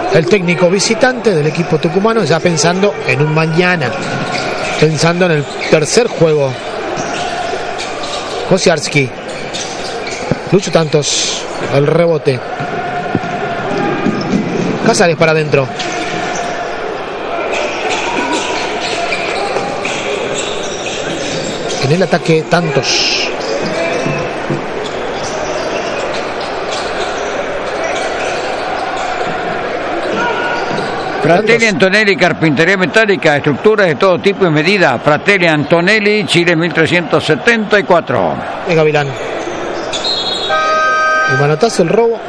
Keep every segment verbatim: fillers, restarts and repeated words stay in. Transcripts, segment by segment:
el técnico visitante del equipo tucumano, ya pensando en un mañana, pensando en el tercer juego. Kosiarski, Lucho Tantos, el rebote. Cázares para adentro. En el ataque Tantos. Fratelli Antonelli, carpintería metálica, estructuras de todo tipo y medida. Fratelli Antonelli, Chile mil trescientos setenta y cuatro. Es Gavilán. El manotazo, el robo.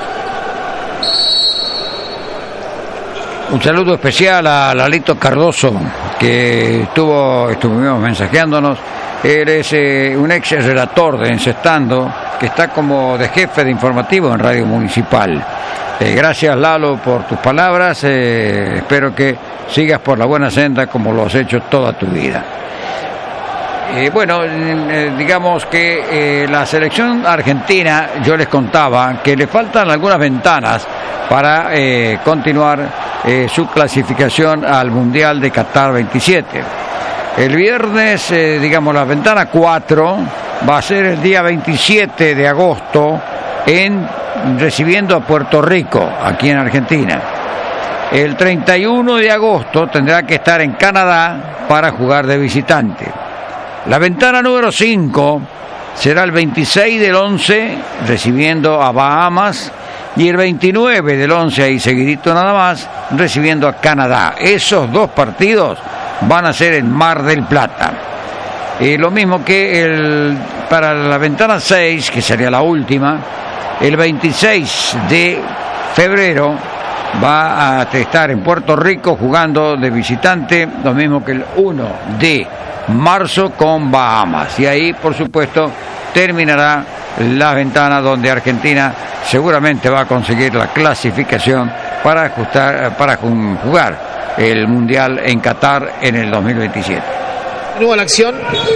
Un saludo especial a Lalito Cardoso, que estuvo, estuvimos mensajeándonos. Él es eh, un ex relator de Encestando, que está como de jefe de informativo en Radio Municipal. Eh, gracias, Lalo, por tus palabras. Eh, espero que sigas por la buena senda como lo has hecho toda tu vida. Eh, bueno, eh, digamos que eh, la selección argentina, yo les contaba que le faltan algunas ventanas para eh, continuar eh, su clasificación al Mundial de Qatar veintisiete. El viernes, eh, digamos, la ventana cuatro va a ser el día veintisiete de agosto en recibiendo a Puerto Rico, aquí en Argentina. El treinta y uno de agosto tendrá que estar en Canadá para jugar de visitante. La ventana número cinco será el veintiséis del once, recibiendo a Bahamas, y el veintinueve del once, ahí seguidito nada más, recibiendo a Canadá. Esos dos partidos van a ser en Mar del Plata. Eh, lo mismo que el, para la ventana seis, que sería la última, el veintiséis de febrero va a estar en Puerto Rico jugando de visitante, lo mismo que el uno de marzo con Bahamas. Y ahí, por supuesto, terminará la ventana donde Argentina seguramente va a conseguir la clasificación para, ajustar, para jugar el Mundial en Qatar en el dos mil veintisiete. Nueva la acción.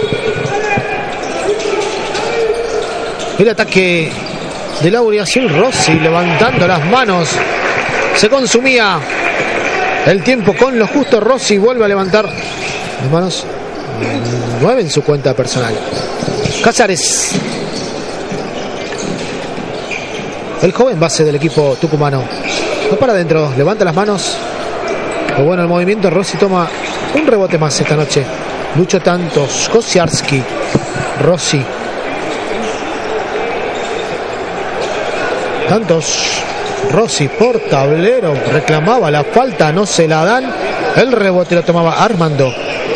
El ataque de Lauriaciel Rossi levantando las manos. Se consumía el tiempo con lo justo. Rossi vuelve a levantar las manos. Nueve en su cuenta personal. Cázares, el joven base del equipo tucumano. Va para adentro, levanta las manos. Pero bueno, el movimiento. Rossi toma un rebote más esta noche. Lucho Tantos, Kosiarski, Rossi. Tantos, Rossi por tablero, reclamaba la falta, no se la dan. El rebote lo tomaba Armando.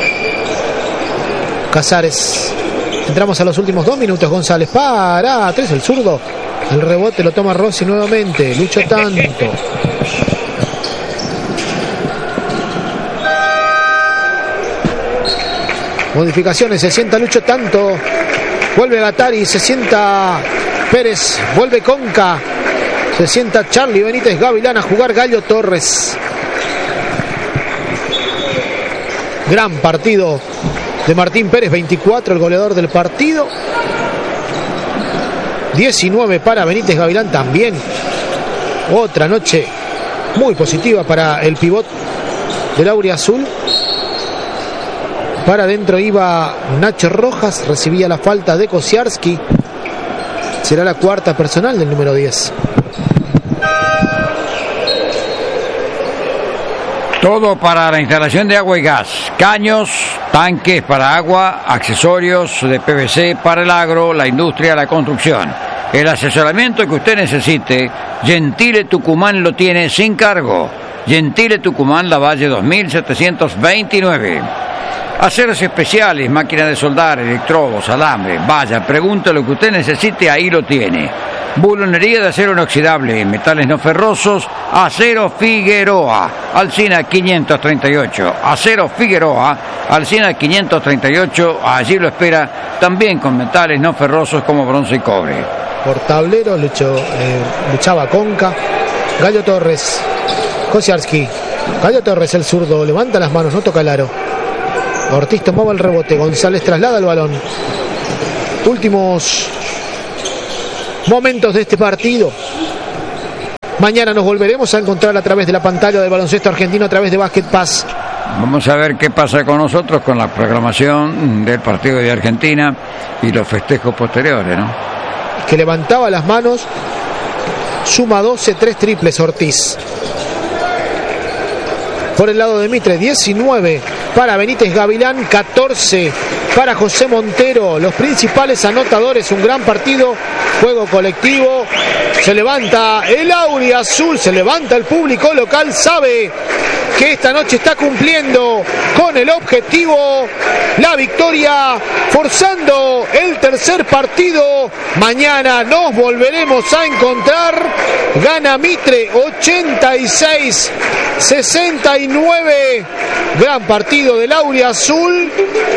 Cázares. Entramos a los últimos dos minutos. González para tres, el zurdo. El rebote lo toma Rossi nuevamente. Lucho Tanto. Modificaciones, se sienta Lucho Tanto. Vuelve Gatari, se sienta Pérez. Vuelve Conca. Se sienta Charlie Benítez Gavilán a jugar Gallo Torres. Gran partido de Martín Pérez, veinticuatro el goleador del partido. diecinueve para Benítez Gavilán también. Otra noche muy positiva para el pivot del Auriazul. Para adentro iba Nacho Rojas, recibía la falta de Kosiarski. Será la cuarta personal del número diez. Todo para la instalación de agua y gas, caños, tanques para agua, accesorios de P V C para el agro, la industria, la construcción. El asesoramiento que usted necesite, Gentile Tucumán lo tiene sin cargo. Gentile Tucumán, Lavalle dos mil setecientos veintinueve. Aceros especiales, máquinas de soldar, electrodos, alambre. Vaya, pregunte lo que usted necesite, ahí lo tiene. Bulonería de acero inoxidable, metales no ferrosos, Acero Figueroa, Alsina quinientos treinta y ocho. Acero Figueroa, Alsina quinientos treinta y ocho, allí lo espera, también con metales no ferrosos como bronce y cobre. Por tablero luchó, eh, luchaba Conca. Gallo Torres, Kosiarski. Gallo Torres, el zurdo, levanta las manos, no toca el aro. Ortiz tomaba el rebote, González traslada el balón. Últimos momentos de este partido. Mañana nos volveremos a encontrar a través de la pantalla del baloncesto argentino, a través de Basket Pass. Vamos a ver qué pasa con nosotros con la programación del partido de Argentina y los festejos posteriores, ¿no? Que levantaba las manos, suma doce, tres triples Ortiz. Por el lado de Mitre, diecinueve para Benítez Gavilán, catorce para José Montero. Los principales anotadores, un gran partido, juego colectivo. Se levanta el auriazul, se levanta el público local, sabe que esta noche está cumpliendo con el objetivo, la victoria, forzando el tercer partido. Mañana nos volveremos a encontrar. Gana Mitre ochenta y seis sesenta y nueve. Gran partido del auriazul.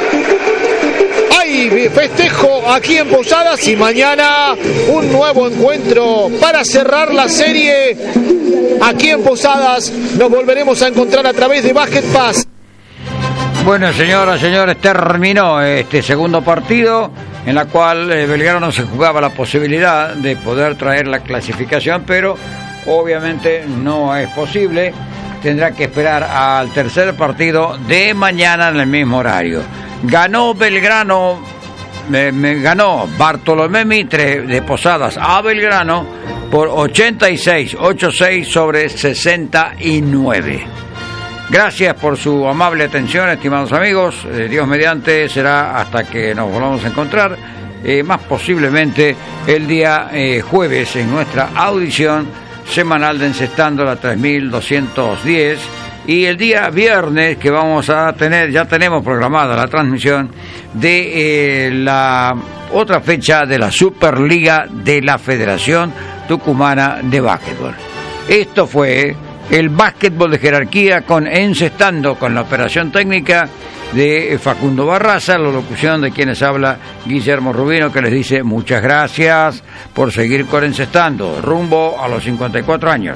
Hay festejo aquí en Posadas y mañana un nuevo encuentro para cerrar la serie. Aquí en Posadas nos volveremos a encontrar a través de Basket Pass. Bueno, señoras, señores, terminó este segundo partido en la cual eh, Belgrano se jugaba la posibilidad de poder traer la clasificación, pero obviamente no es posible. Tendrá que esperar al tercer partido de mañana en el mismo horario. Ganó Belgrano, eh, me ganó Bartolomé Mitre de Posadas a Belgrano por ochenta y seis ochenta y seis sobre sesenta y nueve. Gracias por su amable atención, estimados amigos. Eh, Dios mediante será hasta que nos volvamos a encontrar, eh, más posiblemente el día eh, jueves en nuestra audición semanal de Encestando la tres mil doscientos diez, y el día viernes que vamos a tener, ya tenemos programada la transmisión de eh, la otra fecha de la Superliga de la Federación Tucumana de Básquetbol. Esto fue el básquetbol de jerarquía con Encestando, con la operación técnica de Facundo Barraza, la locución de quienes habla Guillermo Rubino, que les dice muchas gracias por seguir con Encestando, rumbo a los cincuenta y cuatro años.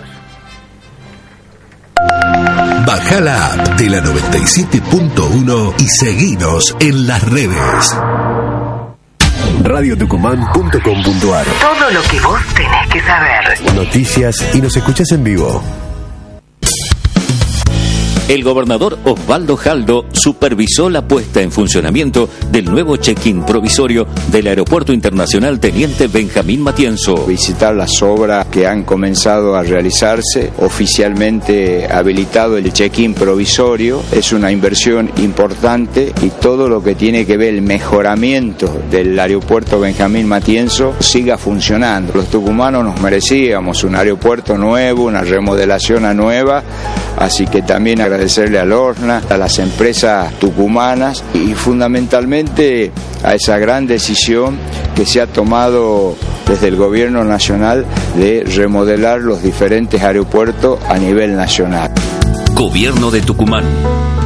Baja la app de la noventa y siete punto uno y seguinos en las redes. radio tucumán punto com punto ar. Todo lo que vos tenés que saber. Noticias y nos escuchás en vivo. El gobernador Osvaldo Jaldo supervisó la puesta en funcionamiento del nuevo check-in provisorio del Aeropuerto Internacional Teniente Benjamín Matienzo. Visitar las obras que han comenzado a realizarse, oficialmente habilitado el check-in provisorio, es una inversión importante y todo lo que tiene que ver el mejoramiento del Aeropuerto Benjamín Matienzo siga funcionando. Los tucumanos nos merecíamos un aeropuerto nuevo, una remodelación a nueva, así que también agradecerle a Lorna, a las empresas tucumanas y fundamentalmente a esa gran decisión que se ha tomado desde el gobierno nacional de remodelar los diferentes aeropuertos a nivel nacional. Gobierno de Tucumán.